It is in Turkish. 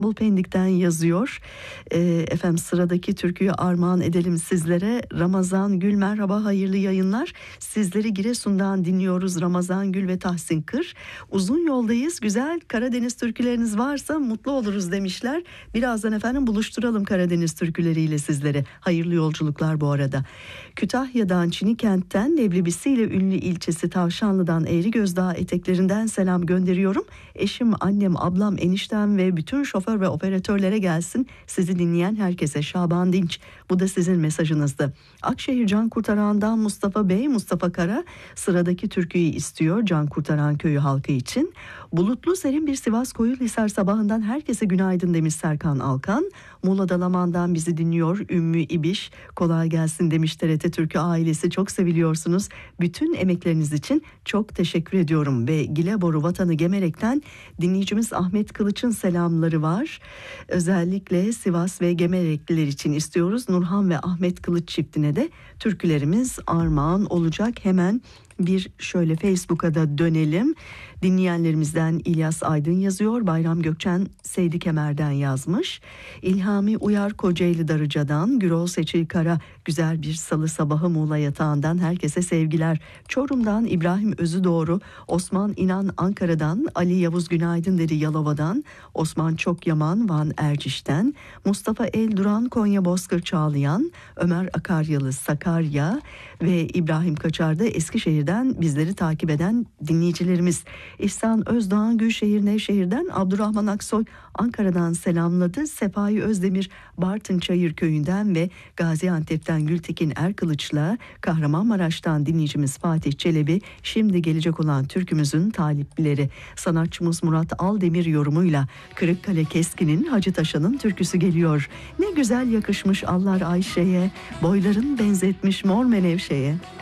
Pendik'ten yazıyor. Efendim sıradaki türküyü armağan edelim sizlere. Ramazan Gül merhaba, hayırlı yayınlar. Sizleri Giresun'dan dinliyoruz Ramazan Gül ve Tahsin Kır. Uzun yoldayız, güzel Karadeniz türküleriniz varsa mutlu oluruz demişler. Birazdan efendim buluşturalım Karadeniz türküleriyle sizlere. Hayırlı yolculuklar bu arada. Kütahya'dan, Çinikent'ten, leblebisiyle ünlü ilçesi Tavşanlı'dan, Eğrigöz Dağı eteklerinden selam gönderiyorum. Eşim, annem, ablam, eniştem ve bütün şoför ve operatörlere gelsin. Sizi dinleyen herkese. Şaban Dinç. Bu da sizin mesajınızdı. Akşehir Can Kurtaran'dan Mustafa Bey, Mustafa Kara sıradaki türküyü istiyor Can Kurtaran köyü halkı için. Bulutlu serin bir Sivas Koyulhisar sabahından herkese günaydın demiş Serkan Alkan. Muğla Dalaman'dan bizi dinliyor Ümmü İbiş. Kolay gelsin demiş TRT Türkü ailesi. Çok seviliyorsunuz. Bütün emekleriniz için çok teşekkür ediyorum. Ve Gileboru Vatanı Gemerek'ten dinleyicimiz Ahmet Kılıç'ın selamları var. Özellikle Sivas ve Gemerekliler için istiyoruz. Nurhan ve Ahmet Kılıç çiftine de türkülerimiz armağan olacak. Hemen bir şöyle Facebook'a da dönelim. Dinleyenlerimizden İlyas Aydın yazıyor. Bayram Gökçen Seydi Kemer'den yazmış. İlhami Uyar Kocaeli Darıca'dan, Gürol Seçil Kara güzel bir salı sabahı Muğla yatağından herkese sevgiler. Çorum'dan İbrahim Özüdoğru, Osman İnan Ankara'dan, Ali Yavuz Günaydınleri Yalova'dan, Osman Çokyaman Van Erciş'ten, Mustafa Elduran Konya Bozkır Çağlayan, Ömer Akaryalı Sakarya ve İbrahim Kaçar'da Eskişehir'den bizleri takip eden dinleyicilerimiz. İhsan Özdoğan Gülşehir Nevşehir'den, Abdurrahman Aksoy Ankara'dan selamladı. Sefai Özdemir Bartın Çayırköy'ünden ve Gaziantep'ten Gültekin Erkılıç'la Kahramanmaraş'tan dinleyicimiz Fatih Çelebi şimdi gelecek olan türkümüzün talipleri. Sanatçımız Murat Aldemir yorumuyla Kırıkkale Keskin'in Hacı Taşan'ın türküsü geliyor. Ne güzel yakışmış allar Ayşe'ye, boyların benzetmiş mor menevşeye.